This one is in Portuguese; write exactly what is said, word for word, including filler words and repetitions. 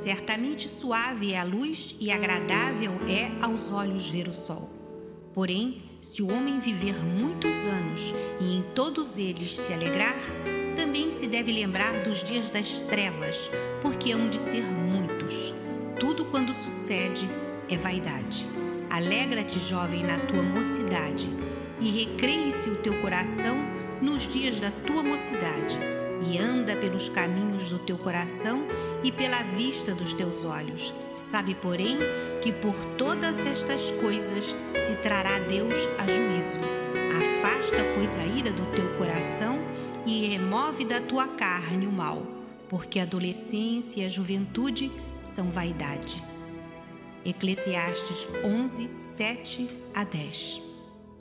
Certamente suave é a luz e agradável é aos olhos ver o sol. Porém, se o homem viver muitos anos e em todos eles se alegrar, também se deve lembrar dos dias das trevas, porque hão de ser muitos. Tudo quando sucede é vaidade. Alegra-te, jovem, na tua mocidade, e recreie-se o teu coração nos dias da tua mocidade, e anda pelos caminhos do teu coração e pela vista dos teus olhos. Sabe, porém, que por todas estas coisas se trará Deus a juízo. Afasta, pois, a ira do teu coração e remove da tua carne o mal, porque a adolescência e a juventude são vaidade. Eclesiastes onze, sete a dez.